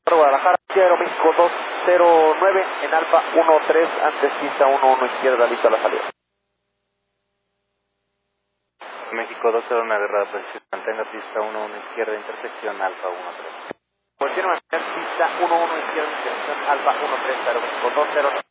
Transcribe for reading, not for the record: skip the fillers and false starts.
Guadalajara, Aeroméxico 209 en Alfa 13, antes pista 11 izquierda, lista la salida. México 209, agarrada posición, mantenga pista 11 izquierda, intersección Alfa 13. Cualquier manera, pista 11 izquierda, intersección Alfa 13, Aeroméxico 209.